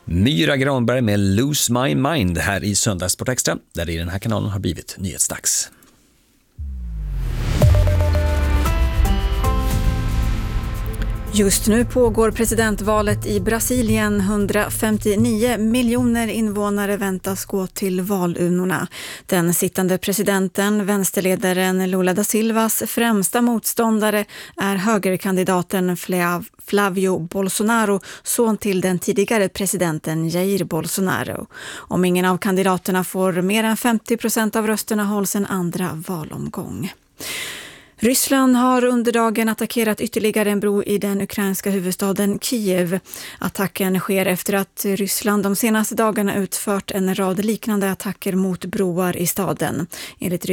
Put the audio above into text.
Myra Granberg med Lose My Mind här i Söndagssport Extra, där det i den här kanalen har blivit nyhetsdags. Just nu pågår presidentvalet i Brasilien. 159 miljoner invånare väntas gå till valurnorna. Den sittande presidenten, vänsterledaren Lula da Silvas främsta motståndare är högerkandidaten Flavio Bolsonaro, son till den tidigare presidenten Jair Bolsonaro. Om ingen av kandidaterna får mer än 50% av rösterna hålls en andra valomgång. Ryssland har under dagen attackerat ytterligare en bro i den ukrainska huvudstaden Kiev. Attacken sker efter att Ryssland de senaste dagarna utfört en rad liknande attacker mot broar i staden. Enligt